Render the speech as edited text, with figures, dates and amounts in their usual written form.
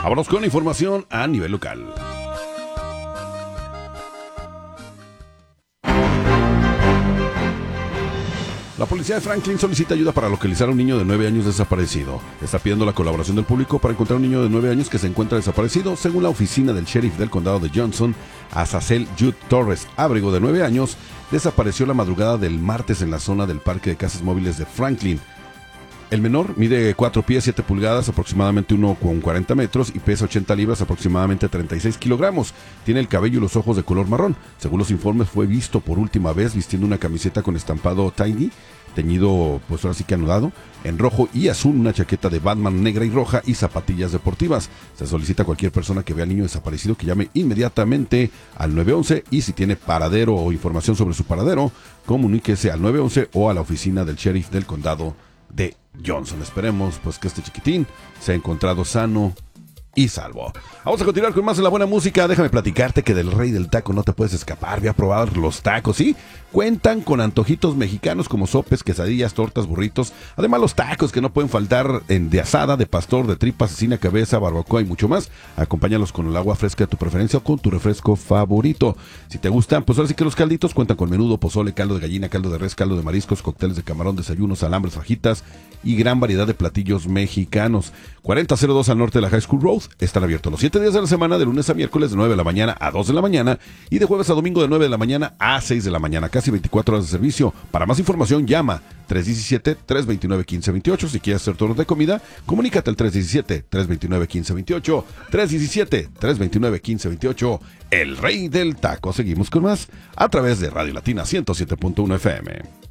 Vámonos con información a nivel local. La policía de Franklin solicita ayuda para localizar a un niño de 9 años desaparecido. Está pidiendo la colaboración del público para encontrar a un niño de 9 años que se encuentra desaparecido. Según la oficina del sheriff del condado de Johnson, Azazel Jude Torres Ábrego, de 9 años, desapareció la madrugada del martes en la zona del parque de casas móviles de Franklin. El menor mide 4 pies 7 pulgadas, aproximadamente 1,40 metros, y pesa 80 libras, aproximadamente 36 kilogramos. Tiene el cabello y los ojos de color marrón. Según los informes, fue visto por última vez vistiendo una camiseta con estampado Tiny, teñido, pues ahora sí que anudado, en rojo y azul, una chaqueta de Batman negra y roja y zapatillas deportivas. Se solicita a cualquier persona que vea al niño desaparecido que llame inmediatamente al 911, y si tiene paradero o información sobre su paradero, comuníquese al 911 o a la oficina del sheriff del condado de Johnson. Esperemos pues que este chiquitín sea encontrado sano y salvo. Vamos a continuar con más de la buena música. Déjame platicarte que del Rey del Taco no te puedes escapar. Ve a probar los tacos, ¿sí? Cuentan con antojitos mexicanos como sopes, quesadillas, tortas, burritos. Además, los tacos que no pueden faltar de asada, de pastor, de tripa, cecina, cabeza, barbacoa y mucho más. Acompáñalos con el agua fresca de tu preferencia o con tu refresco favorito. Si te gustan, pues ahora sí que los calditos cuentan con menudo, pozole, caldo de gallina, caldo de res, caldo de mariscos, cócteles de camarón, desayunos, alambres, fajitas y gran variedad de platillos mexicanos. 4002 al norte de la High School Road. Están abiertos los 7 días de la semana, de lunes a miércoles de 9 de la mañana a 2 de la mañana y de jueves a domingo de 9 de la mañana a 6 de la mañana. Casi 24 horas de servicio. Para más información llama 317-329-1528. Si quieres hacer turnos de comida, comunícate al 317-329-1528. 317-329-1528. El Rey del Taco. Seguimos con más a través de Radio Latina 107.1 FM.